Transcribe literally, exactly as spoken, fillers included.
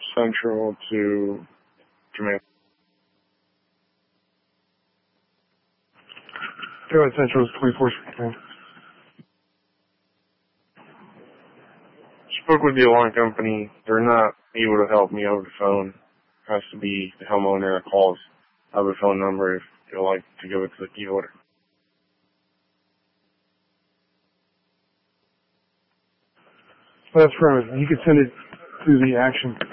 Central to Jamaica. Fairlight Central is twenty-four. Spoke with the alarm company. They're not able to help me over the phone. It has to be the homeowner that calls. I have a phone number if you'd like to give it to the key holder. Well, that's right. You can send it to the action